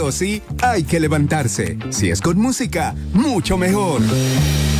o sí hay que levantarse. Si es con música, mucho mejor.